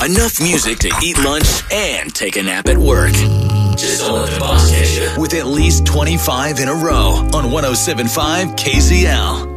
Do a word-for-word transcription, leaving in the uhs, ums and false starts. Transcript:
Enough music to eat lunch and take a nap at work. Just don't let the boss catch you. With at least twenty-five in a row on one oh seven point five K Z L.